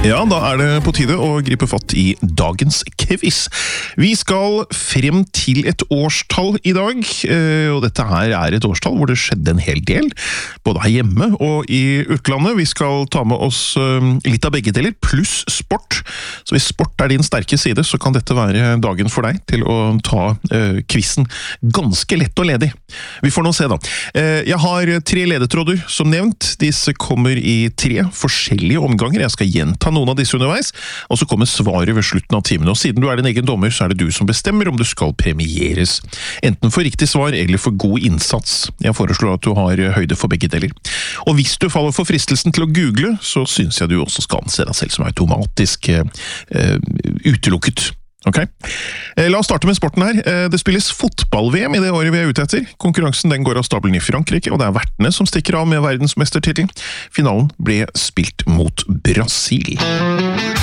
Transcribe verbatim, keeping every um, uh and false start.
Ja, da er det på tide å gripe fatt i dagens quiz. Vi skal frem til et årstall i dag, og dette her er et årstall hvor det skjedde en hel del, både her hjemme og i utlandet. Vi skal ta med oss litt av begge deler, pluss sport. Så hvis sport er din sterke side, så kan dette være dagen for deg til å ta uh, quizen ganske lett og ledig. Vi får nå se da. Uh, jeg har tre ledetråder som nevnt. Disse kommer i tre forskjellige omganger. Jeg skal gjenta noen av disse underveis, og så kommer svaret ved slutten av timen. Og siden du er din egen dommer, så er det du som bestemmer om du skal premieres. Enten for riktig svar, eller for god innsats. Jeg foreslår at du har høyde for begge deler. Og hvis du faller for fristelsen til å google, så synes jeg du også skal anse deg selv som automatisk uh, utelukket. Ok? La oss starte med sporten her. Det spilles fotball-V M i det året vi er ute etter. Konkurransen den går av stabelen i Frankrike, og det er vertene som stikker av med verdensmestertittel. Finalen ble spilt mot Brasil.